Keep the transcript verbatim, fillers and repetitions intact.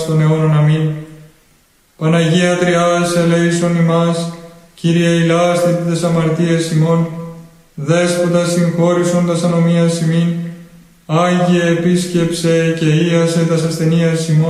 των αιώνων. Αμήν. Παναγία Τριάς, ελέησον ημάς. Κύριε ηλάστη τες αμαρτίες ημών. Δέσποτα συγχώρησον τας ανομίας ημίν. Άγιε επίσκεψε και ίασε τας ασθενείας ημών.